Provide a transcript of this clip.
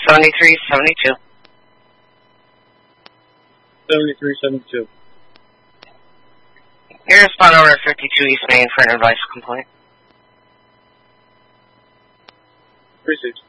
7372. 7372. Your respond over at 52 East Main for an advice complaint. 36.